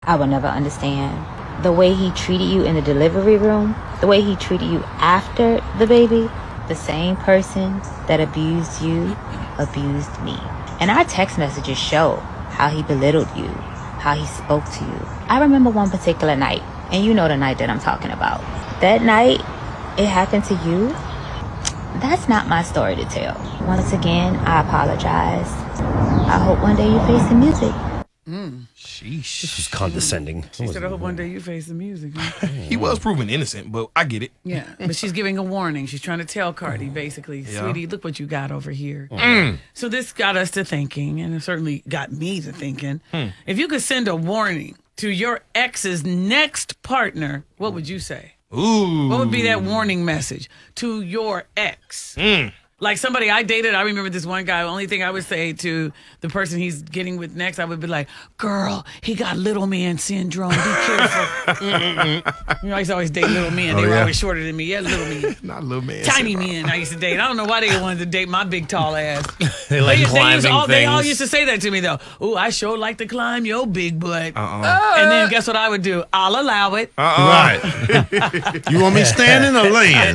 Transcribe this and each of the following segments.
I will never understand the way he treated you in the delivery room, the way he treated you after the baby. The same person that abused you abused me. And our text messages show how he belittled you, how he spoke to you. I remember one particular night, and you know the night that I'm talking about. That night, it happened to you. That's not my story to tell. Once again, I apologize. I hope one day you face the music. Sheesh. This was condescending. She said, I hope one day you face the music. Huh? He was proven innocent, but I get it. Yeah, but she's giving a warning. She's trying to tell Cardi, basically, Yeah. sweetie, look what you got over here. So this got us to thinking, and it certainly got me to thinking, if you could send a warning to your ex's next partner, what would you say? Ooh. What would be that warning message to your ex? Like somebody I dated, I remember this one guy, the only thing I would say to the person he's getting with next, I would be like, girl, he got little man syndrome. Be careful. You know, I used to always date little men. They were always shorter than me. Yeah, little men. Not little man. Tiny men I used to date. I don't know why they wanted to date my big tall ass. They like climbing they all things. used to say that to me though. Ooh, I sure like to climb your big butt. And then guess what I would do? I'll allow it. Right. You want me standing or laying?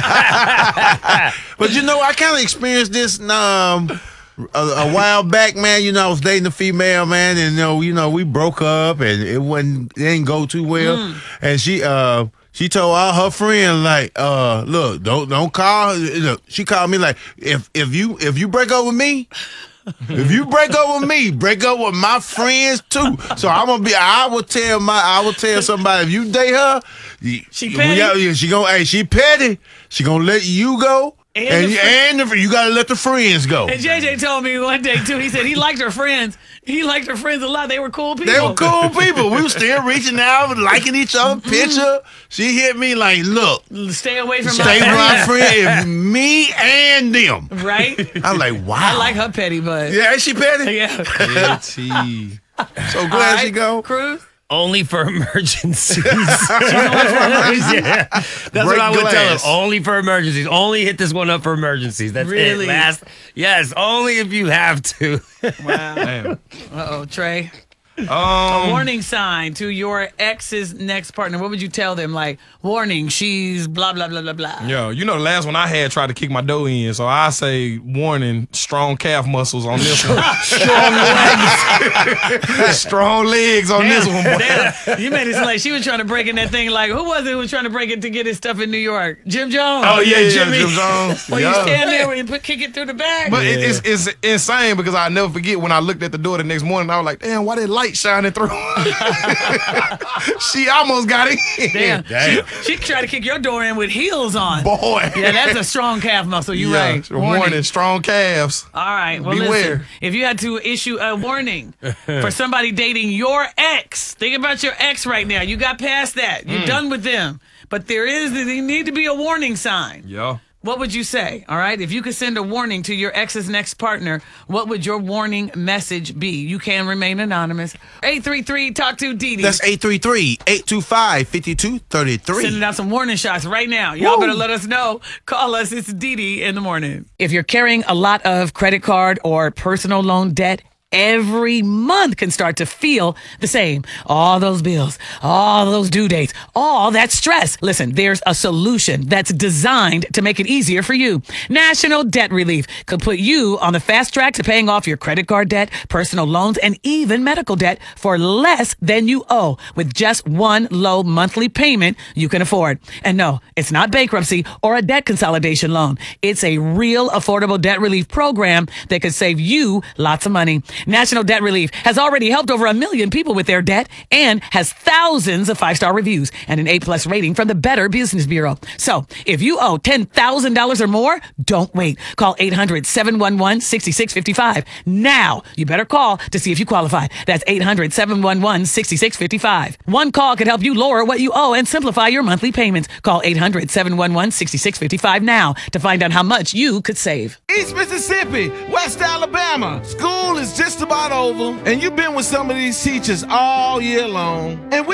But you know, I kind of experienced this a while back, man. You know, I was dating a female, man, and you know, we broke up, and it didn't go too well. And she told all her friends, like, look, don't call. Look, she called me like, if you break up with me. If you break up with me, break up with my friends too. So I will tell somebody, if you date her, She petty? She petty. She gonna let you go. And you gotta let the friends go. And JJ told me one day too. He said he liked her friends. He liked her friends a lot. They were cool people. They were cool people. We were still reaching out, liking each other's picture. She hit me like, look, Stay away from my friend, me and them. Right? I'm like, wow. I like her petty, but Yeah, ain't she petty? yeah. Petty. So glad she go. Cruz. Only for emergencies. Yeah. That's what I would tell him. glass. Only for emergencies. Only hit this one up for emergencies. That's Really? it. Yes, only if you have to. Wow. Damn. Uh-oh, Trey. A warning sign to your ex's next partner. What would you tell them? Like, warning, she's blah, blah, blah, blah, blah. Yo, you know the last one I had tried to kick my dough in, so I say warning, strong calf muscles on this one. Strong legs. Strong legs on this one, boy. Damn. You made it sound like she was trying to break in that thing. Like, who was it who was trying to break it to get his stuff in New York? Jim Jones. Oh, yeah, Jimmy. Jim Jones. Well, you Yeah. stand there and kick it through the back. But it's insane because I'll never forget when I looked at the door the next morning, I was like, damn, why that light shining through? She almost got in. Damn. She tried to kick your door in with heels on. Boy. Yeah, that's a strong calf muscle. You're right. Warning, strong calves. All right. Well, Beware. listen. If you had to issue a warning for somebody dating your ex, think about your ex right now. You got past that. You're done with them. But there need to be a warning sign. Yeah. What would you say? All right. If you could send a warning to your ex's next partner, what would your warning message be? You can remain anonymous. 833 Talk to Dee Dee. That's 833-825-5233. Sending out some warning shots right now. Y'all better let us know. Call us. It's Dee Dee in the morning. If you're carrying a lot of credit card or personal loan debt, every month can start to feel the same. All those bills, all those due dates, all that stress. Listen, there's a solution that's designed to make it easier for you. National Debt Relief could put you on the fast track to paying off your credit card debt, personal loans, and even medical debt for less than you owe with just one low monthly payment you can afford. And no, it's not bankruptcy or a debt consolidation loan. It's a real affordable debt relief program that could save you lots of money. National Debt Relief has already helped over 1 million people with their debt and has thousands of 5-star reviews and an A+ rating from the Better Business Bureau. So if you owe $10,000 or more, don't wait. Call 800-711-6655. Now, you better call to see if you qualify. That's 800-711-6655. One call could help you lower what you owe and simplify your monthly payments. Call 800-711-6655 now to find out how much you could save. East Mississippi, West Alabama. School is just about over, and you've been with some of these teachers all year long. And we